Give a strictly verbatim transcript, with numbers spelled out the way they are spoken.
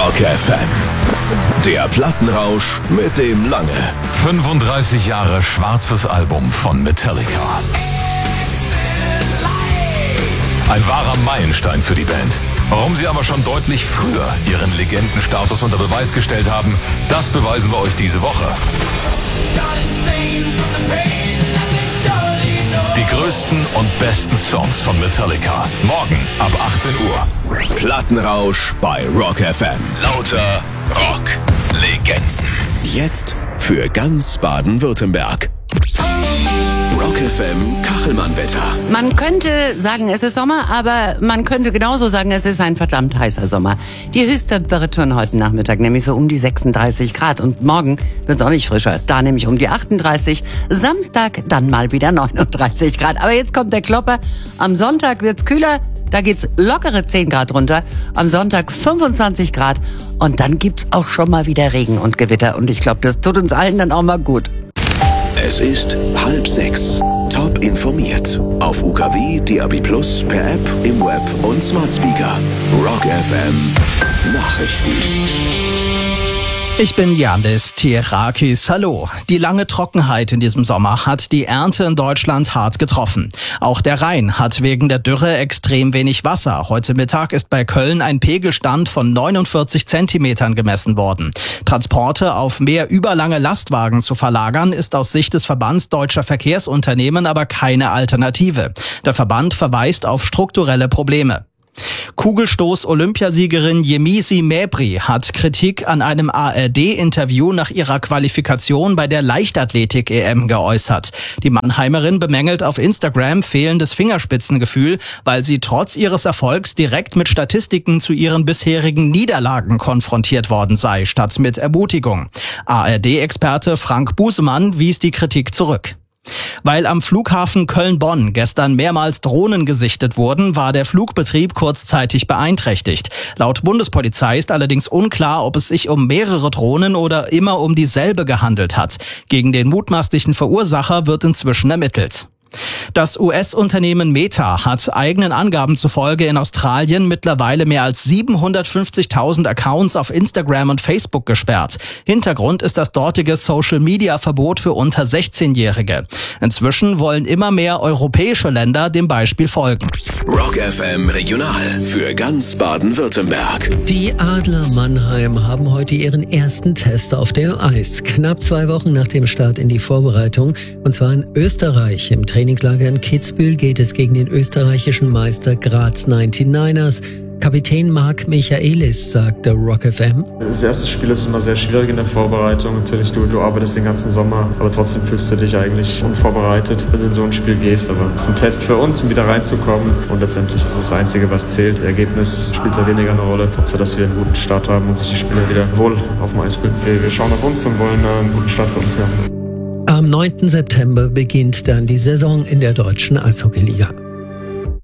Rock F M. Der Plattenrausch mit dem Lange. fünfunddreißig Jahre schwarzes Album von Metallica. Ein wahrer Meilenstein für die Band. Warum sie aber schon deutlich früher ihren Legendenstatus unter Beweis gestellt haben, das beweisen wir euch diese Woche. Die größten und besten Songs von Metallica. Morgen ab achtzehn Uhr. Plattenrausch bei Rock F M. Lauter Rock-Legenden. Jetzt für ganz Baden-Württemberg. Rock F M Kachelmann-Wetter. Man könnte sagen, es ist Sommer, aber man könnte genauso sagen, es ist ein verdammt heißer Sommer. Die Höchsttemperaturen heute Nachmittag, nämlich so um die sechsunddreißig Grad. Und morgen wird es auch nicht frischer, da nämlich um die achtunddreißig. Samstag dann mal wieder neununddreißig Grad. Aber jetzt kommt der Klopper. Am Sonntag wird's kühler. Da geht's lockere zehn Grad runter. Am Sonntag fünfundzwanzig Grad. Und dann gibt's auch schon mal wieder Regen und Gewitter. Und ich glaube, das tut uns allen dann auch mal gut. Es ist halb sechs. Top informiert. Auf U K W, D A B plus, per App, im Web und Smart Speaker. Rock F M Nachrichten. Ich bin Yannis Tierakis. Hallo. Die lange Trockenheit in diesem Sommer hat die Ernte in Deutschland hart getroffen. Auch der Rhein hat wegen der Dürre extrem wenig Wasser. Heute Mittag ist bei Köln ein Pegelstand von neunundvierzig Zentimetern gemessen worden. Transporte auf mehr überlange Lastwagen zu verlagern, ist aus Sicht des Verbands Deutscher Verkehrsunternehmen aber keine Alternative. Der Verband verweist auf strukturelle Probleme. Kugelstoß-Olympiasiegerin Yemisi Mebri hat Kritik an einem A R D-Interview nach ihrer Qualifikation bei der Leichtathletik-E M geäußert. Die Mannheimerin bemängelt auf Instagram fehlendes Fingerspitzengefühl, weil sie trotz ihres Erfolgs direkt mit Statistiken zu ihren bisherigen Niederlagen konfrontiert worden sei, statt mit Ermutigung. A R D-Experte Frank Busemann wies die Kritik zurück. Weil am Flughafen Köln-Bonn gestern mehrmals Drohnen gesichtet wurden, war der Flugbetrieb kurzzeitig beeinträchtigt. Laut Bundespolizei ist allerdings unklar, ob es sich um mehrere Drohnen oder immer um dieselbe gehandelt hat. Gegen den mutmaßlichen Verursacher wird inzwischen ermittelt. Das U S-Unternehmen Meta hat eigenen Angaben zufolge in Australien mittlerweile mehr als siebenhundertfünfzigtausend Accounts auf Instagram und Facebook gesperrt. Hintergrund ist das dortige Social-Media-Verbot für unter sechzehnjährige. Inzwischen wollen immer mehr europäische Länder dem Beispiel folgen. Rock F M Regional für ganz Baden-Württemberg. Die Adler Mannheim haben heute ihren ersten Test auf dem Eis. Knapp zwei Wochen nach dem Start in die Vorbereitung, und zwar in Österreich. Im Trainingslager in Kitzbühel geht es gegen den österreichischen Meister Graz neunundneunzigers. Kapitän Marc Michaelis sagte Rock F M: Das erste Spiel ist immer sehr schwierig in der Vorbereitung. Natürlich, du, du arbeitest den ganzen Sommer, aber trotzdem fühlst du dich eigentlich unvorbereitet, wenn du in so ein Spiel gehst. Aber es ist ein Test für uns, um wieder reinzukommen. Und letztendlich ist es das Einzige, was zählt. Das Ergebnis spielt da weniger eine Rolle, sodass wir einen guten Start haben und sich die Spieler wieder wohl auf dem Eis fühlen. Wir, wir schauen auf uns und wollen einen guten Start für uns haben. Am neunten September beginnt dann die Saison in der deutschen Eishockeyliga.